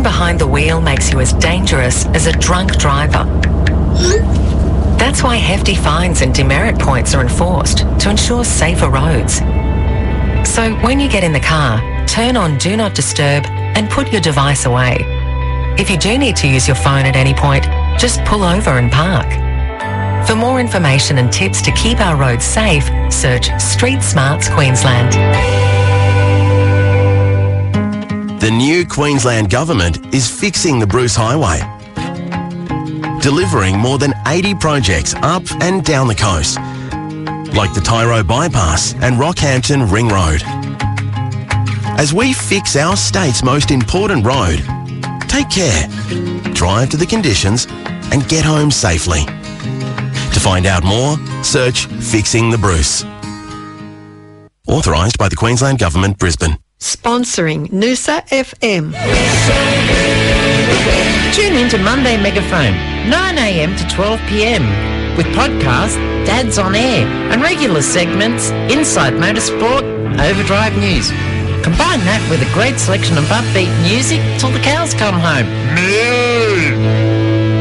being behind the wheel makes you as dangerous as a drunk driver. That's why hefty fines and demerit points are enforced to ensure safer roads. So when you get in the car, turn on Do Not Disturb and put your device away. If you do need to use your phone at any point, just pull over and park. For more information and tips to keep our roads safe, search Street Smarts Queensland. The new Queensland Government is fixing the Bruce Highway, delivering more than 80 projects up and down the coast, like the Tyro Bypass and Rockhampton Ring Road. As we fix our state's most important road, take care, drive to the conditions and get home safely. To find out more, search Fixing the Bruce. Authorised by the Queensland Government, Brisbane. Sponsoring Noosa FM. Tune in to Monday Megaphone, 9am to 12pm, with podcast Dad's on Air and regular segments Inside Motorsport, Overdrive News. Combine that with a great selection of upbeat music till the cows come home. Moo!